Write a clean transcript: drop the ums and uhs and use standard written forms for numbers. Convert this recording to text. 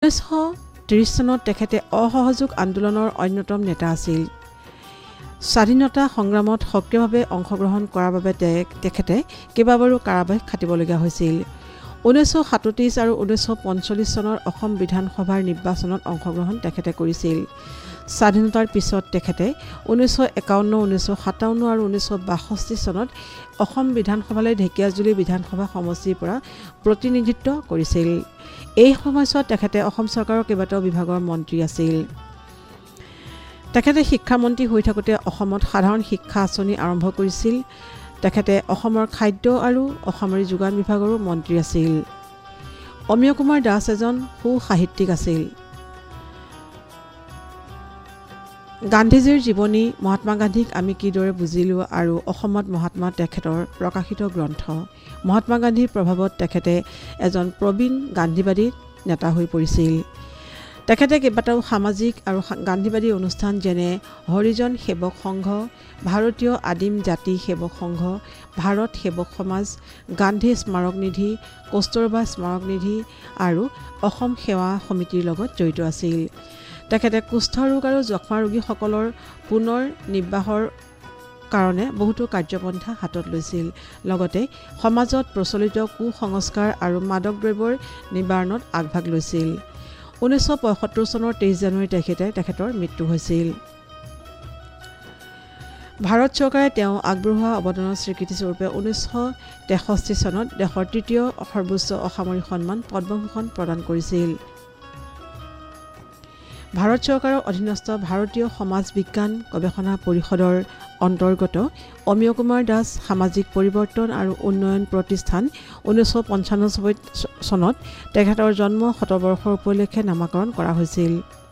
1930 চনত তেখেতে অসহযোগ আন্দোলনৰ অন্যতম নেতা আছিল। স্বাধীনতা সংগ্ৰামত সক্ৰিয়ভাৱে অংশগ্ৰহণ কৰাৰ বাবে তেখেতে কেইবাবাৰো কাৰাবাস খাটিবলগীয়া হৈছিল। 1937 আৰু 1945 চনৰ অসম বিধানসভাৰ নিৰ্বাচনত অংশগ্ৰহণ তেখেতে কৰিছিল। স্বাধীনতাৰ পিছত তেখেতে 1951, 1957 আৰু 1962 চনত অসম বিধানসভালৈ ঢেকীয়াজুলি বিধানসভা সমষ্টিৰ পৰা প্ৰতিনিধিত্ব কৰিছিল। এই সময়ছোৱাত তেখেতে অসম চৰকাৰৰ কেইবাটাও বিভাগৰ মন্ত্ৰী আছিল। তেখেতে শিক্ষামন্ত্ৰী হৈ থাকোঁতে অসমত সাধাৰণ শিক্ষা আঁচনি আৰম্ভ কৰিছিল। তেখেতে অসমৰ খাদ্য আৰু অসামৰিক যোগান বিভাগৰো মন্ত্ৰী আছিল। অমীয় কুমাৰ দাস এজন সু-সাহিত্যিক আছিল। গান্ধীজীৰ জীৱনী মহাত্মা গান্ধীক আমি কিদৰে বুজিলোঁ আৰু অসমত মহাত্মা তেখেতৰ প্ৰকাশিত গ্ৰন্থ। মহাত্মা গান্ধীৰ প্ৰভাৱত তেখেতে এজন প্ৰবীণ গান্ধীবাদী নেতা হৈ পৰিছিল। তেখেতে কেইবাটাও সামাজিক আৰু গান্ধীবাদী অনুষ্ঠান যেনে হৰিজন সেৱক সংঘ, ভাৰতীয় আদিম জাতি সেৱক সংঘ, ভাৰত সেৱক সমাজ, গান্ধী স্মাৰক নিধি, কস্তুৰবা স্মাৰক নিধি আৰু অসম সেৱা সমিতিৰ লগত জড়িত আছিল। তেখেতে কুষ্ঠ ৰোগ আৰু যক্ষ্মা ৰোগীসকলৰ পুনৰ নিৰ্বাহৰ কাৰণে বহুতো কাৰ্যপন্থা হাতত লৈছিল। লগতে সমাজত প্ৰচলিত কুসংস্কাৰ আৰু মাদক দ্ৰব্যৰ নিবাৰণত আগভাগ লৈছিল। 1975 চনৰ 23 জানুৱাৰী তাৰিখে তেখেতৰ মৃত্যু হৈছিল। ভাৰত চৰকাৰে তেওঁ আগবঢ়োৱা অৱদানৰ স্বীকৃতিস্বৰূপে 1963 চনত দেশৰ তৃতীয় সৰ্বোচ্চ অসামৰিক সন্মান পদ্মভূষণ প্ৰদান কৰিছিল। ভাৰত চৰকাৰৰ অধীনস্থ ভাৰতীয় সমাজ বিজ্ঞান গৱেষণা পৰিষদৰ অন্তৰ্গত অমীয় কুমাৰ দাস সামাজিক পৰিৱৰ্তন আৰু উন্নয়ন প্ৰতিষ্ঠান 1995 চনত তেখেতৰ জন্ম শতবৰ্ষৰ উপলক্ষে নামাকৰণ কৰা হৈছিল।